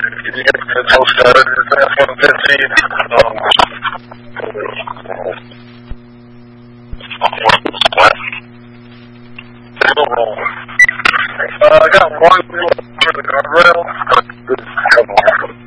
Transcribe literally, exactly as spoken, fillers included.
you get the toast started, that's one fifteen. Um, what? Uh, I got one for the guardrail. This is a couple.